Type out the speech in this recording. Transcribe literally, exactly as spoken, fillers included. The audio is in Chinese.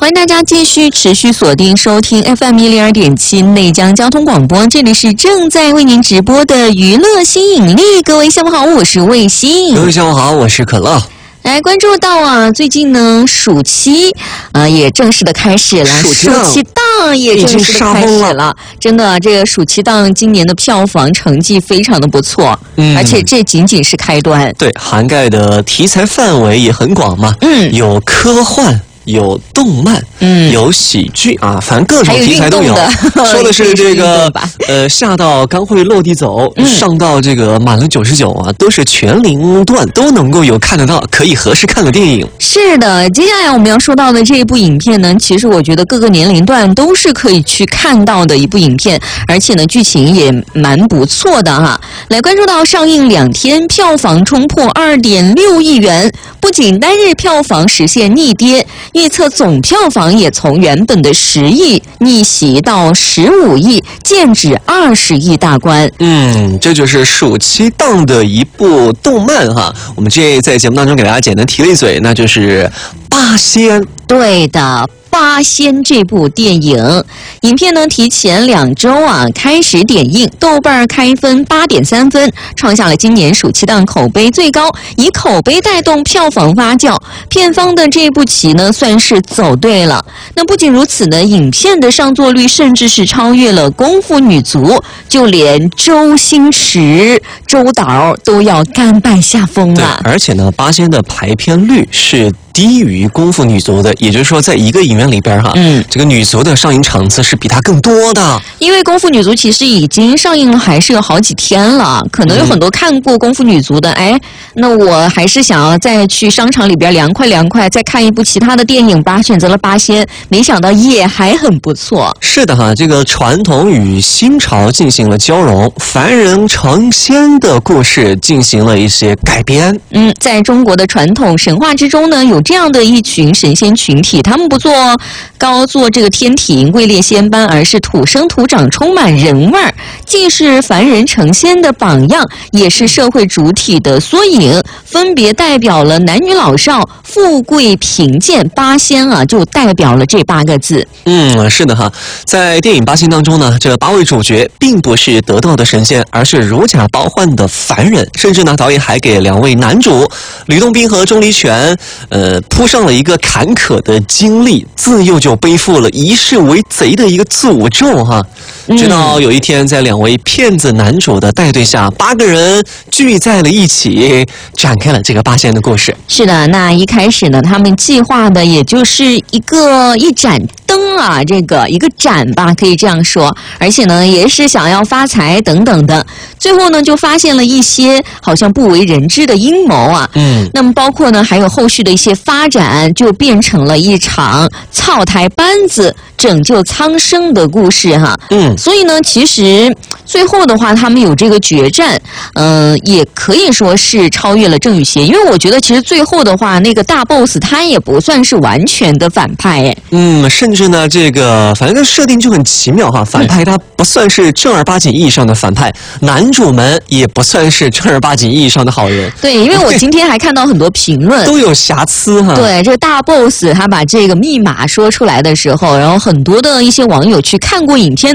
欢迎大家继续持续锁定收听 F M 一零二点七内江交通广播，这里是正在为您直播的娱乐新引力。各位下午好，我是卫星。 各位下午好，我是可乐。 来关注到啊，最近呢暑期啊、呃、也正式的开始了，暑期档, 暑期档也正式的开始了。了真的，这个暑期档今年的票房成绩非常的不错，嗯，而且这仅仅是开端。 对，涵盖的题材范围也很广嘛，嗯，有科幻。有动漫，嗯，有喜剧啊，反正各种题材都有。有说的是这个，呃，下到刚会落地走，嗯、上到这个满了九十九啊，都是全龄段都能够有看得到，可以合适看的电影。 是的，接下来我们要说到的这一部影片呢，其实我觉得各个年龄段都是可以去看到的一部影片，而且呢，剧情也蛮不错的哈。来关注到上映两天，票房冲破二点六亿元，不仅单日票房实现逆跌。预测总票房也从原本的十亿逆袭到十五亿，剑指二十亿大关。 嗯，这就是暑期档的一部动漫哈。我们这在节目当中给大家简单提了一嘴，那就是八仙。 对的。八仙这部电影，影片呢提前两周啊开始点映，豆瓣开分八点三分，创下了今年暑期档口碑最高，以口碑带动票房发酵。片方的这部棋呢算是走对了。那不仅如此呢，影片的上座率甚至是超越了《功夫女足》，就连周星驰、周导都要甘拜下风啊！ 而且呢，八仙的排片率是低于功夫女足的，也就是说，在一个影院里边哈，嗯，这个女足的上映场次是比它更多的。 因为功夫女足其实已经上映了，还是有好几天了，可能有很多看过功夫女足的，哎，那我还是想要再去商场里边凉快凉快，再看一部其他的电影吧，选择了八仙，没想到也还很不错。 是的哈，这个传统与新潮进行了交融，凡人成仙的故事进行了一些改编。 嗯，在中国的传统神话之中呢，有这样的一群神仙群体，他们不做高做这个天庭位列仙班，而是土生土长，充满人味儿，既是凡人成仙的榜样，也是社会主体的缩影，分别代表了男女老少、富贵贫贱。八仙啊，就代表了这八个字。 嗯，是的哈，在电影八仙当中呢，这八位主角并不是得道的神仙，而是如假包换的凡人，甚至呢，导演还给两位男主吕洞宾和钟离权，呃，铺上了一个坎坷的经历，自幼就背负了一世为贼的一个诅咒哈。直到有一天，在两位骗子男主的带队下，八个人聚在了一起，展开了这个八仙的故事。 是的，那一开始呢，他们计划的也就是一个一盏灯啊，这个一个盏吧，可以这样说，而且呢，也是想要发财等等的。最后呢，就发现了一些好像不为人知的阴谋啊。嗯，那么包括呢，还有后续的一些发展，就变成了一场操台班子拯救苍生的故事哈。嗯，所以呢，其实最后的话，他们有这个决战，嗯、呃，也可以说是超越了正与邪，因为我觉得其实最后的话，那个大 boss 他也不算是完全的反派哎。 嗯，甚至呢，这个反正设定就很奇妙哈，反派他不算是正儿八经意义上的反派，男主们也不算是正儿八经意义上的好人。 对，因为我今天还看到很多评论都有瑕疵哈。 对，这个大 boss 他把这个密码说出来的时候，然后很多的一些网友去看过影片